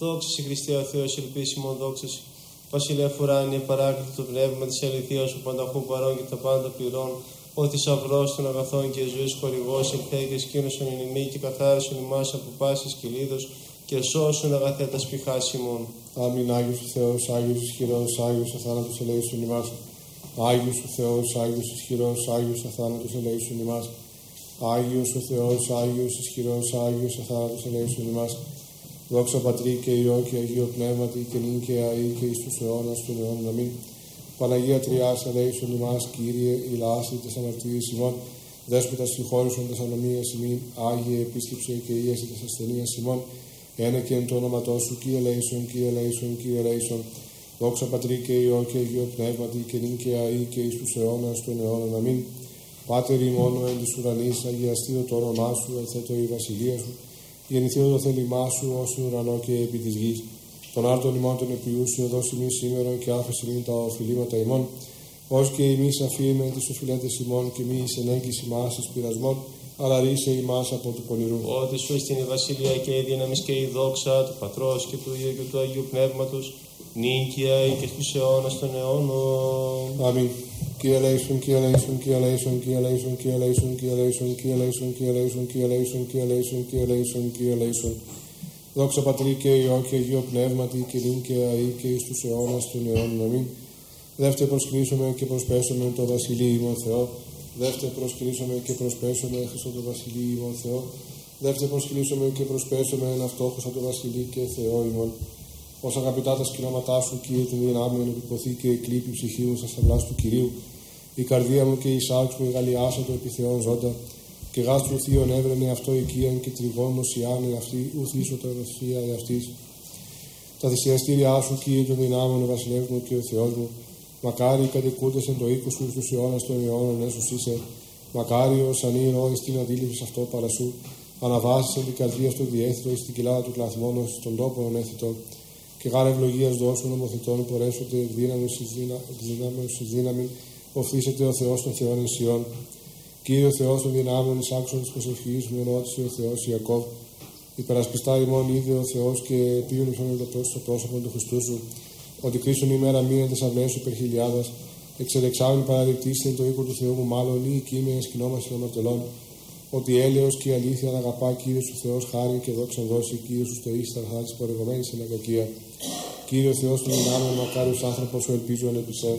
Δόξα σε Χριστέ ο Θεός, ελπίσιμο, δόξα σε Βασιλεύ ουράνιε, παράκλητο του πνεύμα της αληθείας, ο πανταχού παρών και τα πάντα πληρών, ο θησαυρός των αγαθών και ζωής χορηγός, ελθέ και σκήνωσον εν ημί και καθάρισον ημάς από πάσης κυλίδος και σώσον αγαθέτα σπιχάς ημών. Αμήν. Άγιος ο Θεός, Άγιος ισχυρός, Άγιος αθάνατος ελέησον ημάς. Άγιος ο Θεός, Άγιος ισχυρός, Άγιος αθάνατος ελέησον ημάς. Άγιος ο Θεός, Άγιος ισχυρός, Άγιος αθάνατος ελέησον ημάς. Δόξα Πατρί και Υιό και Αγίο Πνεύματι και νυν και αεί και εις τους αιώνας των αιώνων. Αμήν. Παναγία Τριάς ελέησον ημάς, Κύριε, ηλάστη τες αμαρτίες ημών. Δέσποτα συγχώρησον τες ανομίες ημίν, Άγιε επίσκεψε και ίεση τες ασθενείας ημών. Ένα και εν το όνοματό σου, Κύριε ελέησον, Κύριε ελέησον, Κύριε ελέησον. Δόξα Πατρί και Υιό και Αγίο Πνεύματι και νυν και αεί και εις τους αιώνας των αιώνων. Αμήν. Πάτερ ημών εν της ουρανής, αγιαστείτο το όνομά σου, ελθέτω η βασιλεία σου. Γεννηθείτο το θέλημά σου, ως στον ουρανό και επί της γης. Τον άρτον ημών των επιούσιο, δώσει ημί σήμερα και άφεση ημί τα οφειλήματα ημών, ως και ημείς αφήμεν τις οφειλέτες ημών και μη εις ενέγκης ημάς εις πειρασμών, αλλά ρίσε ημάς από του πονηρού. Ότι σου εστιν η βασιλεία και η δύναμη και η δόξα του Πατρός και του Υιού και του Αγίου Πνεύματος, νίκαια και στους αιώνας των αιώνων. Αμήν. Κύριε ελέησον, Κύριε ελέησον, Κύριε ελέησον, Κύριε ελέησον, Κύριε ελέησον, Κύριε ελέησον, Κύριε ελέησον, Κύριε ελέησον, Κύριε ελέησον, Κύριε ελέησον, Κύριε ελέησον, Κύριε ελέησον. Δόξα Πατρί και Υιό και Αγίο Πνεύματι και νυν και αεί και εις τους αιώνας των αιώνων. Αμήν. Δεύτε προσκυνήσουμε και προσπέσουμε το Βασιλείο ημών Θεό. Δεύτε προσκυνήσουμε και προσπέσουμε Χριστό το Βασιλείο ημών Θεό. Δεύτε προσκυνήσουμε και προσπέσουμε εν αυτόχωσα το Βασιλείο και Θεό ημών. Ως αγαπητά τα σκηνώματά σου, Κύριε, την δυνάμεων επιποθεί και εκλείπει η ψυχή μου στα σταυλάς του Κυρίου. Η καρδία μου και η σάρξ μου εγαλιάσα το επιθεών ζώντα. Και γάστρου θείον έβρενε αυτό οικίαν και τριγών οσιάνε αυτή, ουθήσω τα ρωσία εαυτής. Τα θυσιαστήριά σου, Κύριε, των δυνάμεων, ο Βασιλεύς μου και ο Θεός μου. Μακάρι κατοικούντες εν το οίκος σου στους αιώνας των αιώνων έσους είσαι. Μακάρι ως ανήρω εις την αντίληψη αυτό παρά σου. Αναβάσεις εν την καρδία στο διέθετο εις την κοιλάδα του κλαθμόνος στον τόπο ενέθετο. Και γάρα ευλογίας δώσου νομοθετών πορέσονται δύναμης εις δύναμη, οφθήσεται ο Θεός των Θεών ενσιών. Κύριε ο Θεός των δυνάμεων, εις άξον της προσευχής μου ρώτησε ο Θεός Ιακώβ. Υπερασπιστά ημών είδε ο Θεός και επίονυσον εντατός στο πρόσωπο του Χριστού σου. Ότι κρίσουν ημέρα μία τες αυλές σου υπερχιλιάδας. Εξελεξάμεν παραληπτήσει εν το οίκο του Θεού μου, μάλλον ή κείμενε σκηνόμαση των αμαρτωλών. Ότι έλεος και η αλήθεια να αγαπά, Κύριε σου Θεός χάρη και δόξα δώσει, Κύριε σου στο ίστα αρχά της παρεγωμένης εν ακακία. Κύριε ο Θεός των δυνάμεων, μακάριος άνθρωπος σου ελπίζω ανεπισέ.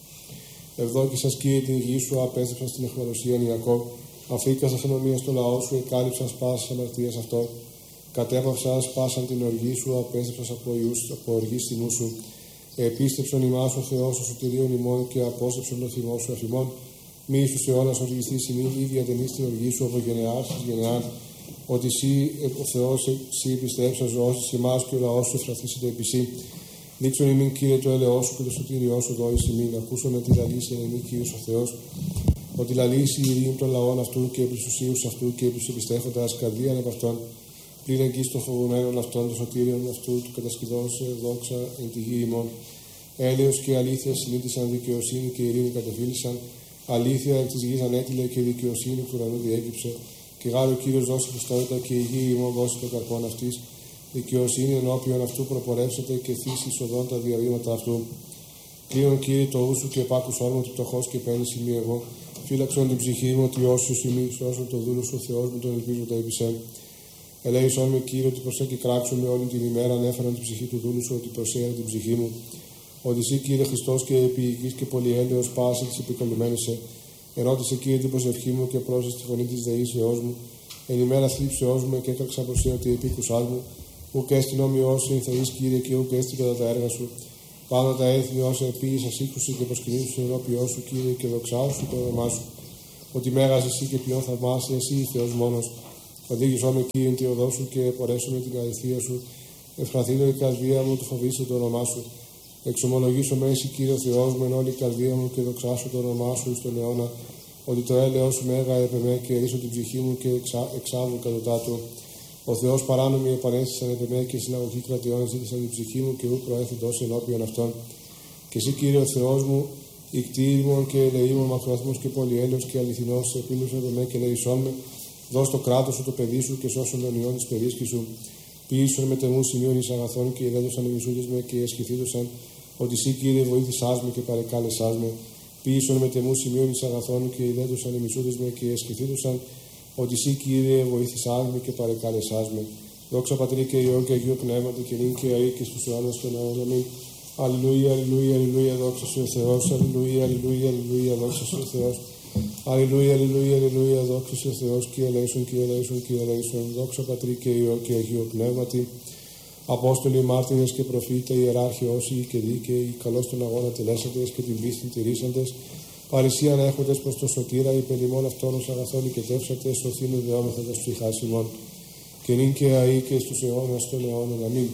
Ευδόκησας, Κύριε, την γη σου, απέστρεψα στην εχμαλωσία Ιακώβ. Αφήκασας ενομία στο λαό σου, εκάλυψας πάσας αμαρτίας αυτό. Κατέπαυσας πάσαν την οργή σου, απέστρεψας από οργή στην νου σου. Επίστεψον ημάς ο Θεός ο σωτηρίων ημών και απόστρεψον το θυμό σου αφημών. Μη εις τους αιώνας οργιστής ημί, ή διατενείς την οργή σου από γενεάς εις γενεάν. Ότι εσύ, ο Θεός, εσύ επιστρέψας ζωώσεις ημάς και ο λαός σου εφραθήσεται επί σύ. Δείξον ημίν, Κύριε, το έλεος σου και το σωτήριό σου δόης ημίν. Ακούσον τη λαλήσει εν ημί, Κύριος ο Θεός. Ότι λαλήσει η ειρήνη των λαών αυτού και επί τους ουσίους αυτού και επί τους επιστέφοντας καρδίαν επ' αυτών. Πλην εγγύς των φοβουμένων αυτών, των σωτήριων αυτού, του κατασκηδός δόξα εν τη γη ημών. Έλεος και αλήθεια συνήθισαν, δικαιοσύνη και ειρήνη κατεφύλισαν. Αλήθεια εκ της γης ανέτειλε και δικαιοσύνη του ουρανού διέκυψε. Και γάρε ο Κύριος δώσει Χριστότητα και η γη ημών δώσει το καρπόν αυτής. Δικαιοσύνη ενώπιον αυτού προπορεύσεται και θύσει οδόν τα διαβήματα αυτού. Κλείον, Κύριε, το ούσου και επάκους όρμο του πτωχός και παίρνει ημί εγώ. Φύλαξον την ψυχή μου ότι όσους ημί, σώσον το δούλο σου, ο Θεός μου τον ελπίζοντα επισέ. Ελέησον με, Κύριε, ότι προσέ και κράξουμε όλη την ημέρα ανέφεραν την ψυχή του δούλου σου, ότι προσέχει την ψυχή μου. Ότι εσύ, Κύριε Χριστός και επίοικης και πολυέλεος πάση της επικαλουμένεσαι. Ερώτησε, Κύριε, την προσευχή μου και πρόσθεσε τη φωνή της δεήσεώς μου. Εν ημέρα θλίψεώς μου και έκραξα προς σύ ότι επίκουσάς μου. Ουκ έστιν όμοιός σου ενθεείς, Κύριε, και ουκ έστιν κατά τα έργα σου. Πάντα τα έθνη όσα επίησας ήκουσε και προσκυνήσουν ενώπιό σου, Κύριε, και δοξάσου το όνομά σου. Ότι μέγας εσύ και ποιον θαυμάσαι, εσύ Θεός μόνος. Οδήγησό με, Κύριε, την οδό σου και πορέσω με την αληθεία σου. Ευφραθύνω η καρδία μου, του φοβήσω το όνομά σου. Εξομολογήσω με εσύ, Κύριε Θεός μου, εν όλη η καρδία μου και δοξάσω το όνομά σου στον αιώνα. Ότι το έλεος σου μέγα επεμέ και ρίσω την ψυχή μου και εξάβου κατωτά του. Ο Θεός παράνομοι επανέστησαν επεμέ και συναγωγή κρατιών ζήτησαν την ψυχή μου και ου προέθεντος ενώπιον αυτών. Και εσύ, Κύριε ο Θεός μου, ικτήριμον και ελεήμων μακροθμός και πολυέλεος και αληθινός, επίλουσον επεμέ και ελεησόν με. Δώσ' το κράτος σου, το παιδί σου και σώσον τον ιόν της περίσκης σου. Ποιήσουν με τεμού σημείων εις αγαθών και ιδέδωσαν ημισούτες με και εσχηθήτωσαν, ότι σύ Κύριε βοήθησάς με και παρεκάλεσάς με. Ποιήσουν με τεμού σημείων εις αγαθών και ιδέδωσαν ημισούτες με και εσχηθήτωσαν, ότι σύ Κύριε βοήθησάς με και παρεκάλεσάς με. Δόξα Πατρί και Υιό και Αγίου Πνεύματι και νυν και αεί και στους αιώνας των αιώνων. Αμήν. Αλληλούια, αλληλούια, αλληλούια, δόξα σου ο Θεός. Αλληλούια, αλληλούια, αλληλούια, δόξα σου ο Θεός. Αλληλούια, αλληλούια, αλληλούια, δόξα σου ο Θεός. Κύριε ελέησον, Κύριε ελέησον, Κύριε ελέησον. Δόξα Πατρί και Υιό και Αγίου Πνεύματι. Απόστολοι, μάρτυρες και προφήτε, ιεράρχοι, όσοι και δίκαιοι, καλώς τον αγώνα τελέσαντες και την πίστη τηρήσαντες, παρησίαν έχοντες προς το σωτήρα, υπερ ημών αυτόν ως αγαθόν οικετεύσατες, σωθήνου δεόμεθαντας ψυχάς ημών. Και νυν και αεί και στους αιώνας των αιώνων. Αμήν.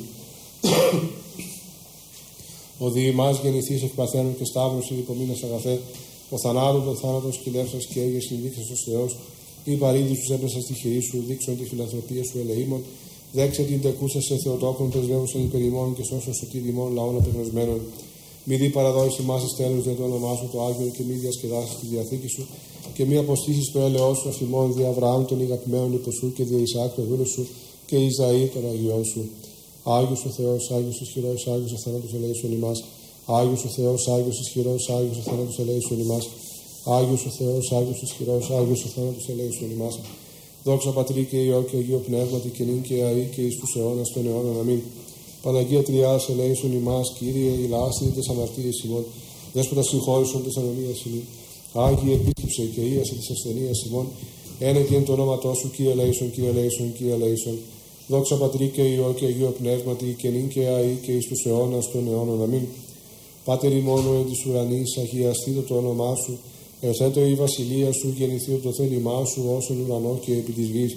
Ο δι' ημάς γεννηθείς εκ παθαίνων και σταύρωση υπομείνας αγαθέ, ο θανάτων των θάνατων σκυλεύσας και έγες συνδείξας ως Θεός, ή παρήδη σου έπεσαν στη χειρή σου, δείξον τη φιλανθρωπία σου ελεήμων, δέξε την τεκούσα σε Θεοτόκον, πρεσβεύουσαν υπερ ημών και σώσον σωτήρ ημών λαών απεγνωσμένων. Μη δι παραδόηση μας εις τέλους για το όνομά σου το Άγιο και μη διασκεδάσεις τη διαθήκη σου και μη αποστήσεις το έλεος σου αφημών δι' Αβραάμ των ηγαπημένων υπό σου και δι' Ισαάκ το δούλο σου και Ισαήλ των Αγιών σου. Άγιος ο Θεός, Άγιος ισχυρός, Άγιος ο θάνατος ελέησον ημάς. Άγιος ο Θεός, Άγιος ισχυρός, Άγιος ο θάνατος ελέησον ημάς. Άγιος ο Θεός, Άγιος ισχυρός, Άγιος ο θάνατος ελέησον ημάς. Δόξα Πατρί και Υιό και Αγίο Πνεύματι και νυν και αεί και εις τους αιώνας των αιώνων. Αμήν. Παναγία Τριάς ελέησον ημάς, Κύριε, ηλάστη τες αμαρτίες ημών, Δέσποτα συγχώρησον τες ανομίας ημών. Άγιε επίσκεψε και ίασε της ασθενείας ημών, ένετι εν το όνοματό σου, Κύριε ελέησον, Κύριε ελέησον, Κύριε ελέησον. Δόξα Πατρί και Υιό και Αγίο Πνεύματι και νυν και αεί και εις τους αιώνας των αιώνων. Αμήν. Πάτερ ημών εν της ουρανής, αγιαστήτω το όνομά σου, ερθέτω η βασιλεία σου, γεννηθήτω το θέλημά σου, όσον ουρανό και επί της γης.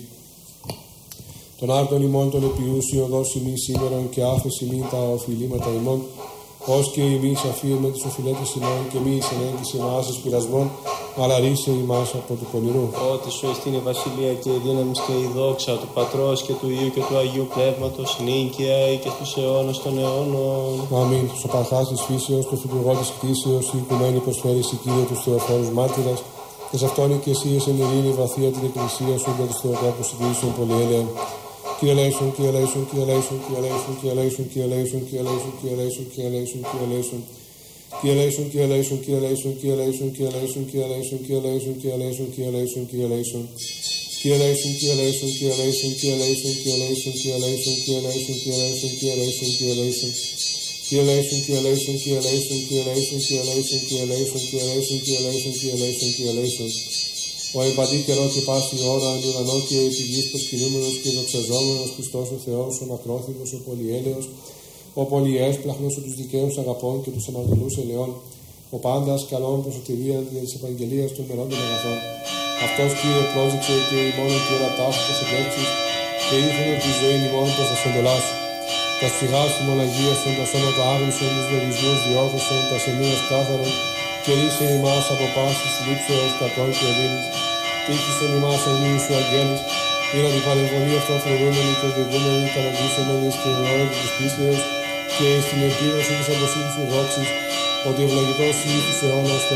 Τον άρτον ημών των επιούσιων δώσει ημί σήμερον και άφεση ημί τα οφειλήματα ημών, ως και ημί αφήρμε τις οφειλέτες ημών και μη εισενέγγισε ημάς εις πειρασμών, αλλά ρίσε ημάς από του πονηρού. Ότι σου εστίν η βασιλεία και η δύναμη και η δόξα του Πατρός και του Υιού και του Αγίου Πνεύματος, νυν και αεί και στους αιώνας των αιώνων. Αμήν. Στο παρχάς της φύσεως, το φυτουργό της κτήσεως, η οικουμένη προσφέρει η Κύριε τους Θεοφόρους μάρτυρας, και σε αυτόν και εσύ εν ειρήνη βαθία την εκκλησία σου για τους Θεοτόπους συγκρίσεων πολυέλεων. Κύριε ελέησον, Κύριε ελέησον, Κύριε ελέησον, Κύριε ελέησον, Κύριε ελέησον, Κύριε ελέησον, Κύριε ελέησον, Κύριε ελέησον, Κύριε ελέησον, Κύριε ελέησον. Κύριε ελέησον, Κύριε ελέησον, Κύριε ελέησον, Κύριε ελέησον, Κύριε ελέησον, Κύριε ελέησον, Κύριε ελέησον, Κύριε ελέησον, Κύριε ελέησον, Κύριε ελέησον. Κύριε ελέησον, Κύριε ελέησον, Κύριε ελέησον, Κύριε ελέησον, Κύριε ελέησον, Κύριε ελέησον, Κύριε ελέησον, Κύριε ελέησον, Κύριε ελέησον, Κύριε ελέησον. Κύριε ελέησον, Κύριε ελέησον, Κύριε ελέησον, Κύριε ελέησον, Κύριε ελέησον, Κύριε ελέησον, Κύριε ελέησον, Κύριε ελέησον, Κύριε ελέησον, Κύριε ελέησον. Ο επαντή καιρό και πάση ώρα εν ουρανό και επί γης προσκυνούμενος και δοξαζόμενος Χριστός ο Θεός, ο μακρόθυμος, ο πολυέλεος, ο πολυέσπλαχνος, ο τους δικαίους αγαπών και τους αμαρτωλούς ελαιών, ο πάντας καλών προς σωτηρία δια της επαγγελίας των μερόντων αγαθών. Αυτός Κύριε πρόσδειξε και ημών και ερατάσου και επέξεις και ήρθεν τη ζωή ημών προς τα σοντολάς. Τα σφυγάς ημών αγίασον, τα σώματα άγνωσον, τους λογισμούς διόρθωσον, τα σεμίας κάθαρον, και ρίσε ημάς από πάσης λήψεως κακών και οδύνης. Τύχησον ημάς Αγίου σου αγγέλης, πήρα την παρεμβολή αυτό φρονούμενη και οδηγούμενη, κανονίσομενη στην ενότητα της πίστεως και στην εκδήλωση της αποσύντησης δόξης, ότι ευλογητός εις τους αιώνας